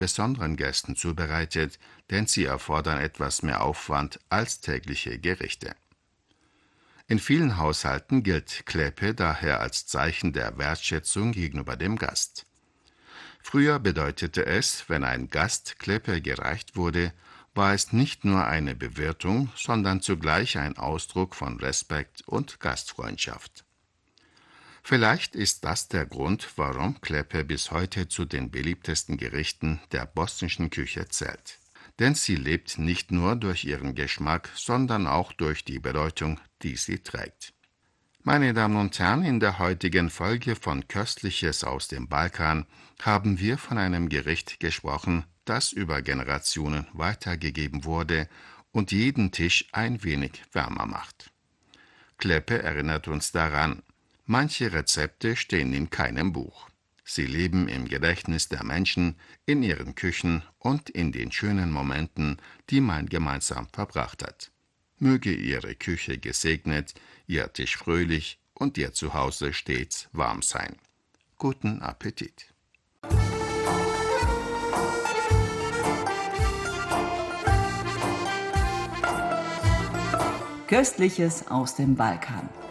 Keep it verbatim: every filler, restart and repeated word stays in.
besonderen Gästen zubereitet, denn sie erfordern etwas mehr Aufwand als tägliche Gerichte. In vielen Haushalten gilt Kläpe daher als Zeichen der Wertschätzung gegenüber dem Gast. Früher bedeutete es, wenn ein Gast Kläpe gereicht wurde, war es nicht nur eine Bewirtung, sondern zugleich ein Ausdruck von Respekt und Gastfreundschaft. Vielleicht ist das der Grund, warum Kläpe bis heute zu den beliebtesten Gerichten der bosnischen Küche zählt. Denn sie lebt nicht nur durch ihren Geschmack, sondern auch durch die Bedeutung, die sie trägt. Meine Damen und Herren, in der heutigen Folge von Köstliches aus dem Balkan haben wir von einem Gericht gesprochen, das über Generationen weitergegeben wurde und jeden Tisch ein wenig wärmer macht. Kläpe erinnert uns daran, manche Rezepte stehen in keinem Buch. Sie leben im Gedächtnis der Menschen, in ihren Küchen und in den schönen Momenten, die man gemeinsam verbracht hat. Möge Ihre Küche gesegnet, Ihr Tisch fröhlich und Ihr Zuhause stets warm sein. Guten Appetit! Köstliches aus dem Balkan.